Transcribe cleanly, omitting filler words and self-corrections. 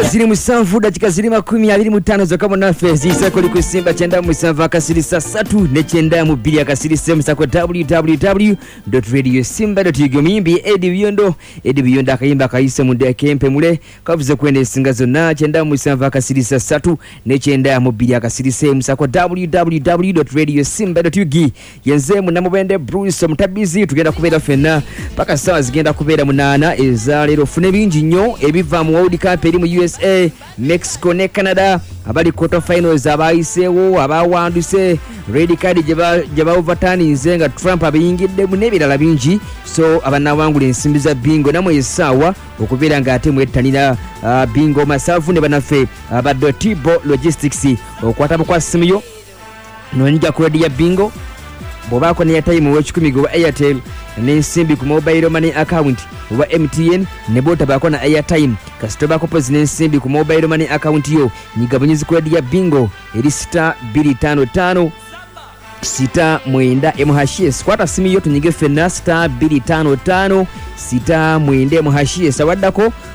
ziri musanvu dakika ziri 25 zokka munaffe ziyisako li ku Simba 97 akasirisa 3 ne 92 akasirisa musako www.radiosimba.org. Muyimbi Eddie Byondo akayimba kayise mu ndekempe mule kavuze kwenda ensinga zonna 97 akasirisa 3 ne 92 akasirisa musako www.radiosimba.org. yenze munamubende Bruce omutabizi tugenda kubeera fenna paka sawa zigenda kubeera munana ezalero fune bingi nnyo ebiva mu World Cup eri mu USA, Mexico ne Canada. Abali quarter finals abayiseewo abawanduse red card jeba overturninze nga Trump abiyingidde mu nebirala bingi, so abanawangula ensimbi za bingo namwe esaawa okubeera nga ate mwettanira bingo masavu ne banaffe Tibo Logistics okwata kwa simiyo nonja ku ya bingo bobako ne time wa 10 go Airtel n'ensimbi ku mobile money account wa MTN ne bota bako na airtime kasito bako pozi n'ensimbi ku mobile money account yo nyigabunyizi ku ya bingo eri *255 sita mwenda MHS kwata simi yo tunyige fenna *255 sita mwenda MHS waddako